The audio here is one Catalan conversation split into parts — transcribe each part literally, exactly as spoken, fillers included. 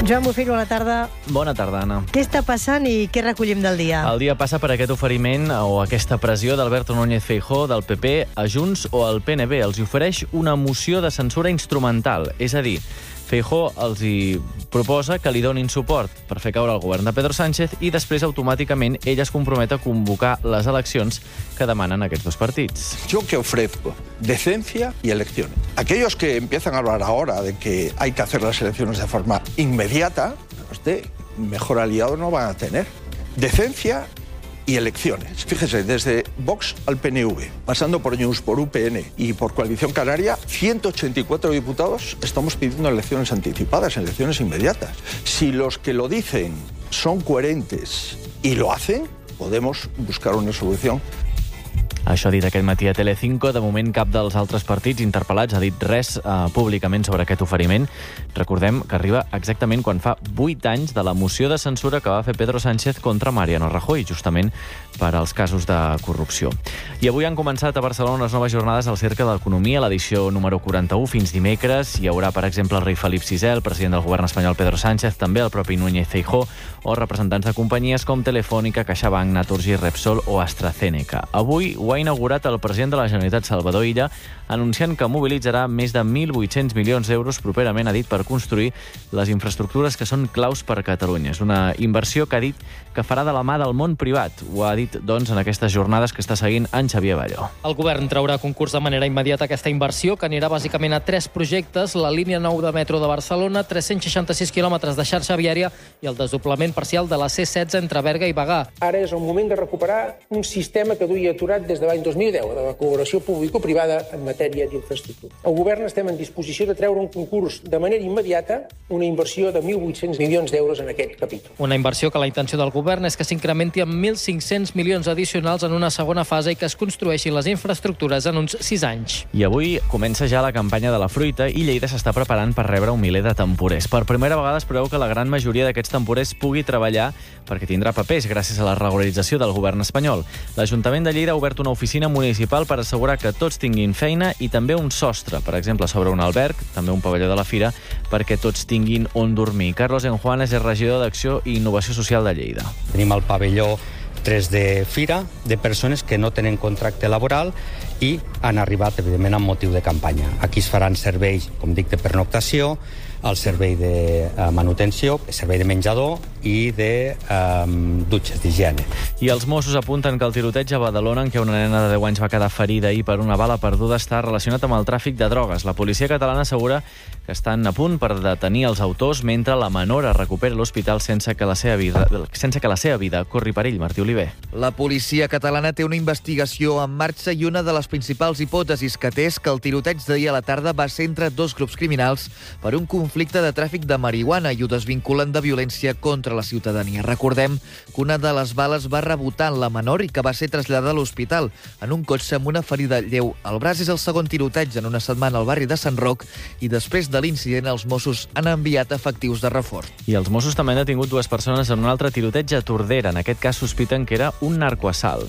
Joan Bufil, bona tarda. Bona tarda, Anna. Què està passant i què recollim del dia? El dia passa per aquest oferiment o aquesta pressió d'Alberto Núñez Feijóo, del P P, a Junts o al P N B. Els ofereix una moció de censura instrumental, és a dir, Feijóo els hi proposa que li donin suport per fer caure el govern de Pedro Sánchez i després automàticament ell es compromet a convocar les eleccions que demanen aquests dos partits. Yo que ofrezco decencia y elecciones. Aquellos que empiezan a hablar ahora de que hay que hacer las elecciones de forma inmediata, usted mejor aliado no van a tener. Decencia y elecciones. Fíjese, desde Vox al P N V, pasando por Junts, por U P N y por Coalición Canaria, ciento ochenta y cuatro diputados estamos pidiendo elecciones anticipadas, elecciones inmediatas. Si los que lo dicen son coherentes y lo hacen, podemos buscar una solución. Això ha dit aquest matí a Telecinco. De moment, cap dels altres partits interpel·lats ha dit res eh, públicament sobre aquest oferiment. Recordem que arriba exactament quan fa vuit anys de la moció de censura que va fer Pedro Sánchez contra Mariano Rajoy, justament per als casos de corrupció. I avui han començat a Barcelona les noves jornades al Cercle de l'Economia, l'edició número quaranta-u, fins dimecres. Hi haurà, per exemple, el rei Felip sisè, el president del govern espanyol Pedro Sánchez, també el propi Núñez Feijóo, o representants de companyies com Telefònica, CaixaBank, Naturgy, Repsol o AstraZeneca. Avui ho ha inaugurat el president de la Generalitat, Salvador Illa, anunciant que mobilitzarà més de mil vuit-cents milions d'euros properament, ha dit, per construir les infraestructures que són claus per a Catalunya. És una inversió que ha dit que farà de la mà del món privat. Ho ha dit, doncs, en aquestes jornades que està seguint en Xavier Balló. El govern traurà a concurs de manera immediata aquesta inversió, que anirà bàsicament a tres projectes: la línia nou de metro de Barcelona, tres-cents seixanta-sis quilòmetres de xarxa viària i el desdoblament parcial de la C setze entre Berga i Bagà. Ara és el moment de recuperar un sistema que duia aturat des de l'any dos mil deu, de la col·laboració público-privada en matèria d'infraestructura. El govern estem en disposició de treure un concurs de manera immediata una inversió de mil vuit-cents milions d'euros en aquest capítol. Una inversió que la intenció del govern és que s'incrementi amb mil cinc-cents milions addicionals en una segona fase i que es construeixin les infraestructures en uns sis anys. I avui comença ja la campanya de la fruita i Lleida s'està preparant per rebre un miler de temporers. Per primera vegada es preveu que la gran majoria d'aquests temporers pugui treballar perquè tindrà papers gràcies a la regularització del govern espanyol. L'Ajuntament de Lleida ha obert una oficina municipal per assegurar que tots tinguin feina i també un sostre, per exemple, sobre un alberg, també un pavelló de la fira, perquè tots tinguin on dormir. Carlos Enjuanes és regidor d'Acció i Innovació Social de Lleida. Tenim el pavelló tres de fira de persones que no tenen contracte laboral i han arribat, evidentment, amb motiu de campanya. Aquí es faran serveis, com dic, de pernoctació, el servei de uh, manutenció, el servei de menjador i de um, dutxes d'higiene. I els Mossos apunten que el tiroteig a Badalona, en què una nena de deu anys va quedar ferida ahir per una bala perduda, està relacionat amb el tràfic de drogues. La policia catalana assegura que estan a punt per detenir els autors mentre la menor es recupera a l'hospital sense que la seva vida, sense que la seva vida corri perill. Martí Oliver. La policia catalana té una investigació en marxa i una de les principals hipòtesis que té és que el tiroteig d'ahir a la tarda va ser entre dos grups criminals per un conflicte de tràfic de marihuana i ho desvinculen de violència contra la ciutadania. Recordem que una de les bales va rebotar en la menor i que va ser traslladada a l'hospital en un cotxe amb una ferida lleu al braç. És el segon tiroteig en una setmana al barri de Sant Roc i després de l'incident els Mossos han enviat efectius de reforç. I els Mossos també han detingut dues persones en un altre tiroteig a Tordera. En aquest cas sospiten que era un narcoassalt.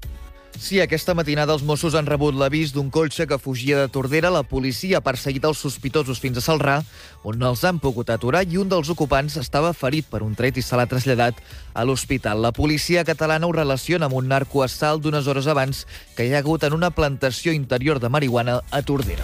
Sí, aquesta matinada els Mossos han rebut l'avís d'un cotxe que fugia de Tordera. La policia ha perseguit els sospitosos fins a Celrà, on els han pogut aturar, i un dels ocupants estava ferit per un tret i se l'ha traslladat a l'hospital. La policia catalana ho relaciona amb un narcoassalt d'unes hores abans que hi ha hagut en una plantació interior de marihuana a Tordera.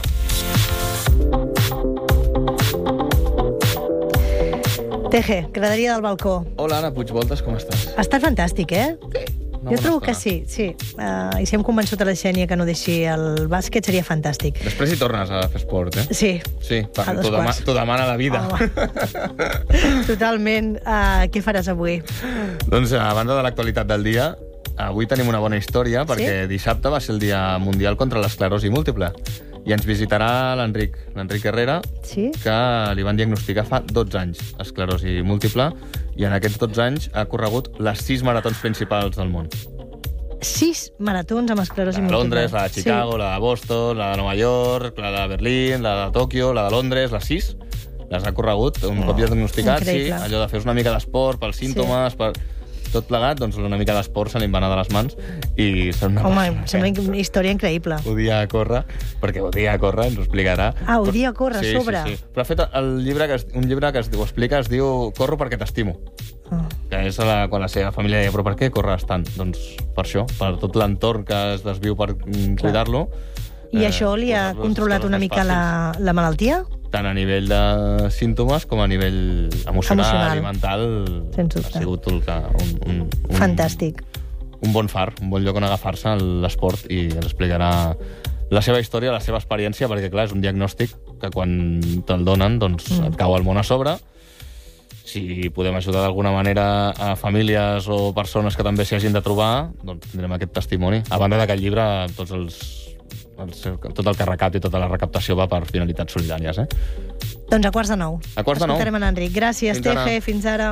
Teje, graderia del balcó. Hola, Anna Puigvoltes, com estàs? Ha estat fantàstic, eh? Sí. Jo trobo que sí, sí. Uh, I si hem convençut a la Xènia que no deixi el bàsquet, seria fantàstic. Després hi tornes a fer esport, eh? Sí. Sí, t'ho dema, demana la vida. Totalment. Uh, què faràs avui? Doncs, a banda de l'actualitat del dia, avui tenim una bona història, perquè sí? Dissabte va ser el Dia Mundial contra l'esclerosi múltiple. I ens visitarà l'Enric, l'Enric Herrera, sí? que li van diagnosticar fa dotze anys esclerosi múltiple, i en aquests dotze anys ha corregut les sis maratons principals del món. Sis maratons amb esclerosi múltiple. La de Londres, la de Chicago, sí. La de Boston, la de Nova York, la de Berlín, la de Tòquio, la de Londres, les sis. Les ha corregut un oh, cop diagnosticat, sí, allò de fer una mica d'esport pels símptomes, sí. per... tot plegat, doncs una mica d'esport se li va anar de les mans i són una Home, persona sembla que una història increïble. odia córrer, perquè odia córrer, ens ho explicarà. Ah, odia córrer a sí, sobre. Sí, sí. Però ha fet el llibre que es, un llibre que es diu, explica, es diu Corro perquè t'estimo. Oh. Que és la, quan la seva família deia, però per què corres tant? Doncs per això, per tot l'entorn que es desviu per mm, cuidar-lo. I eh, això li ha posar-lo controlat les una coses mica més la, fàcils. la malaltia? Tant a nivell de símptomes com a nivell emocional, Emocional. i mental. Sens dubte. Ha sigut un, un, un, un, Fantàstic. un bon far, un bon lloc on agafar-se a l'esport, i ens explicarà la seva història, la seva experiència, perquè, clar, és un diagnòstic que quan te'l donen, doncs mm. et cau el món a sobre. Si podem ajudar d'alguna manera a famílies o persones que també s'hi hagin de trobar, doncs tindrem aquest testimoni. A banda d'aquest llibre, tots els, els, tot el que recapti, tota la recaptació va per finalitats solidàries. Eh? Doncs a quarts de nou. A quarts de nou. Escoltarem en Enric. Gràcies, Fins ara. Teje. Fins ara.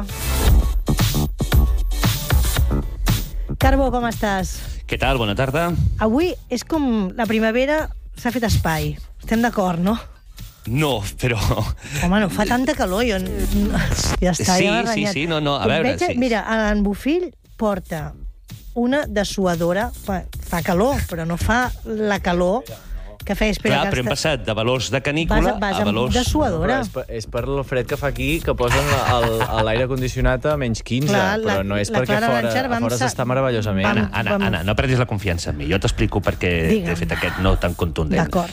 Carbó, com estàs? Què tal? Bona tarda. Avui és com la primavera s'ha fet espai. Estem d'acord, no? No, però... Home, no fa tanta calor. Jo... Ja està, Sí, ja m'ha sí, renyat. sí, no, no, a Et veure, veig, sí. Mira, en Bofill porta una dessuadora. Fa, fa calor, però no fa la calor que feia. Espera, Clar, que però hem està- passat de valors de Vas, canícula vas a amb valors... dessuadora. Però és, per, és per el fred que fa aquí, que posen la- el- l'aire condicionat a menys quinze, Clar, la- però no és la perquè Clara fora, Lanchar a vam fora sa- s'està meravellosament. vam- Anna, Anna, vam- Anna, no perdis la confiança en mi. Jo t'explico per què Digue'm. t'he fet aquest no tan contundent. D'acord.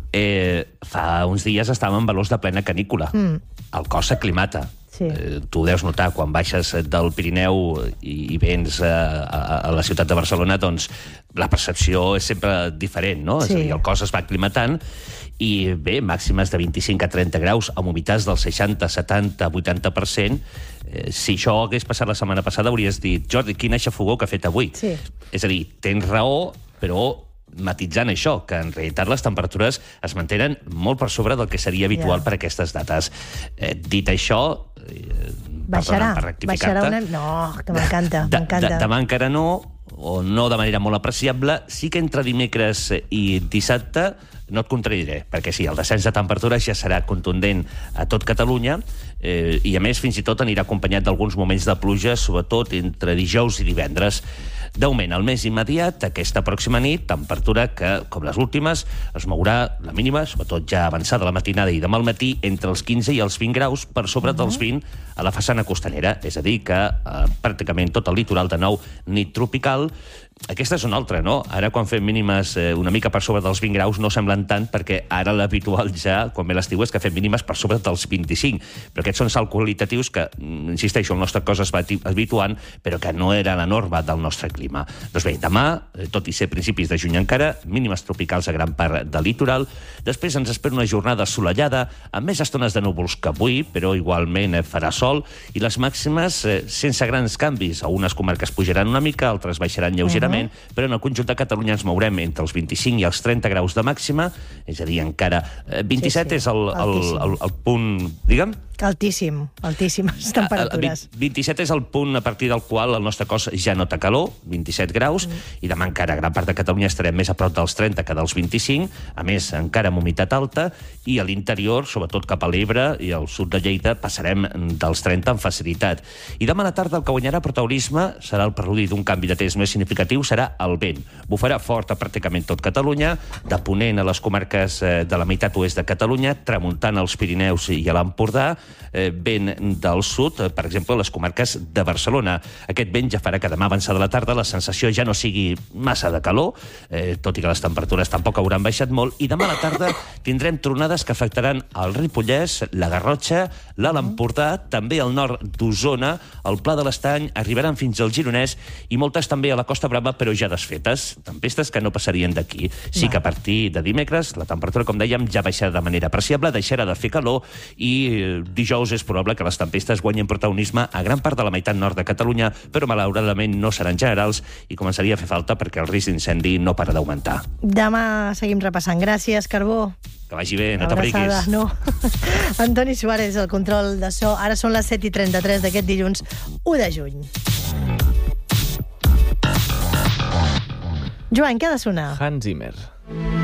Eh, fa uns dies estàvem en valors de plena canícula. Mm. El cos s'aclimata. Sí. Eh, tu ho deus notar, quan baixes del Pirineu i, i vens a, a, a la ciutat de Barcelona, doncs la percepció és sempre diferent, no? Sí. És a dir, el cos es va aclimatant i, bé, màximes de vint-i-cinc a trenta graus, amb humitats del seixanta, setanta, vuitanta per cent. Eh, si això hagués passat la setmana passada, hauries dit, Jordi, quina xafogó que ha fet avui. Sí. És a dir, tens raó, però matitzant això, que en realitat les temperatures es mantenen molt per sobre del que seria habitual Ja. per aquestes dates. Eh, dit això, eh, Baixarà, perdona per rectificar-te, baixarà una... No, que m'encanta, de, m'encanta. de, demà encara no, o no de manera molt apreciable. Sí que entre dimecres i dissabte no et contradiré, perquè sí, el descens de temperatures ja serà contundent a tot Catalunya, eh, i a més fins i tot anirà acompanyat d'alguns moments de pluja, sobretot entre dijous i divendres. D'augment, al més immediat, aquesta pròxima nit, temperatura que, com les últimes, es mourà la mínima, sobretot ja avançada la matinada i demà al matí, entre els quinze i els vint graus, per sobre dels vint a la façana costanera. És a dir, que eh, pràcticament tot el litoral de nou, nit tropical. Aquesta és una altra, no? Ara, quan fem mínimes eh, una mica per sobre dels vint graus, no semblen tant, perquè ara l'habitual ja, quan ve l'estiu, és que fem mínimes per sobre dels vint-i-cinc. Però aquests són salts qualitatius que, insisteixo, el nostre cos es va habituant, però que no era la norma del nostre clima. Doncs bé, demà, eh, tot i ser principis de juny encara, mínimes tropicals a gran part del litoral. Després ens espera una jornada assolellada, amb més estones de núvols que avui, però igualment eh, farà sol, i les màximes eh, sense grans canvis. Algunes comarques pujaran una mica, altres baixaran lleugerament, uh -huh. però en el conjunt de Catalunya ens mourem entre els vint-i-cinc i els trenta graus de màxima, és a dir, encara eh, vint-i-set Sí, sí, és el, el, altíssim. el, el punt, digue'm? Altíssim, altíssimes temperatures. El vint-i-set és el punt a partir del qual el nostre cos ja nota calor, vint-i-set graus, mm. i demà encara a gran part de Catalunya estarem més a prop dels trenta que dels vint-i-cinc, a més encara amb humitat alta, i a l'interior, sobretot cap a l'Ebre i al sud de Lleida, passarem dels trenta amb facilitat. I demà a la tarda el que guanyarà protagonisme serà el preludi d'un canvi de temps més significatiu, serà el vent. Bufarà fort a pràcticament tot Catalunya, de ponent a les comarques de la meitat oest de Catalunya, tramuntant als Pirineus i a l'Empordà, eh, vent del sud, per exemple, a les comarques de Barcelona. Aquest vent ja farà que demà avançada la tarda la sensació ja no sigui massa de calor, eh, tot i que les temperatures tampoc hauran baixat molt, i demà a la tarda tindrem tronades que afectaran el Ripollès, la Garrotxa, l'Alt Empordà, també al nord d'Osona, el Pla de l'Estany, arribaran fins al Gironès i moltes també a la Costa Brava, però ja desfetes. Tempestes que no passarien d'aquí. Sí que a partir de dimecres la temperatura, com dèiem, ja baixarà de manera apreciable, deixarà de fer calor i dijous és probable que les tempestes guanyin protagonisme a gran part de la meitat nord de Catalunya, però malauradament no seran generals i començaria a fer falta perquè el risc d'incendi no para d'augmentar. Demà seguim repassant. Gràcies, Carbó. Que vagi bé, no Abraçada, t'abriquis. no. Antoni Suárez, el control de so. Ara són les set i trenta-tres d'aquest dilluns u de juny. Joan, què ha de sonar? Hans Zimmer.